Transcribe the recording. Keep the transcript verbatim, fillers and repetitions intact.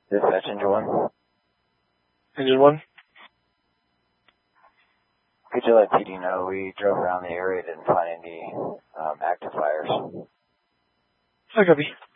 Dispatch engine one. Engine one? Could you let P D know we drove around the area, didn't find any um, active fires? I copy.